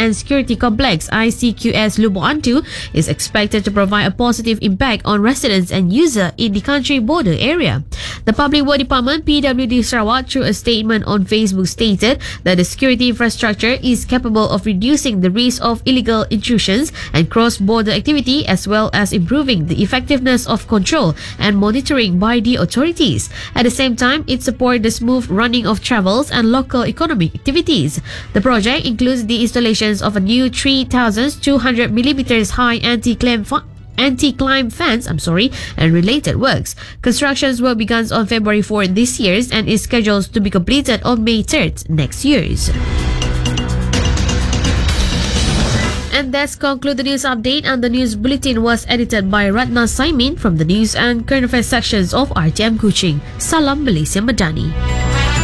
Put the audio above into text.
and Security Complex ICQS Lubuk Antu is expected to provide a positive impact on residents and users in the country border area. The Public Works Department PWD Sarawak, through a statement on Facebook, stated that the security infrastructure is capable of reducing the risk of illegal intrusions and cross-border activity, as well as improving the effectiveness of control and monitoring by the authorities. At the same time, it supports the smooth running of travels and local economic activities. The project includes the installations of a new 3,200 millimeters high anti-climb fence and related works. Constructions will begin on February 4 this year and is scheduled to be completed on May 3rd next year. And that's conclude the news update, and the news bulletin was edited by Ratna Saimin from the news and current affairs sections of RTM Kuching. Salam Malaysia Madani.